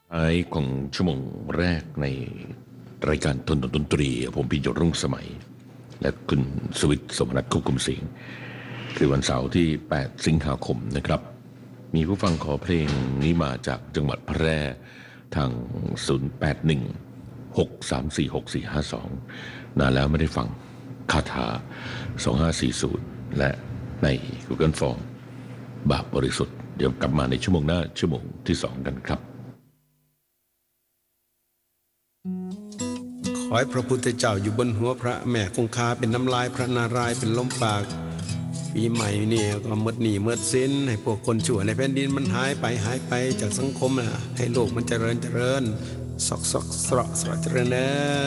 ท้ายของชั่วโมงแรกในรายการทนดนตรีผมพิจรุ่งสมัยและคุณสวิทย์สมนัทควบคุมเสียงคือวันเสาร์ที่8สิงหาคมนะครับมีผู้ฟังขอเพลงนี้มาจากจังหวัดแพร่ทาง0816346452นานแล้วไม่ได้ฟังคาถา2540และใน Google Form บาปบริสุทธิ์เดี๋ยวกลับมาในชั่วโมงหน้าชั่วโมงที่2กันครับขอให้พระพุทธเจ้าอยู่บนหัวพระแม่คงคาเป็นน้ำลายพระนารายณ์เป็นลมปากปีใหม่เนี่ยก็หมดหนี้หมดสินให้พวกคนชั่วในแผ่นดินมันหายไปจากสังคมนะให้โลกมันเจริญสอกสระเจริญนะ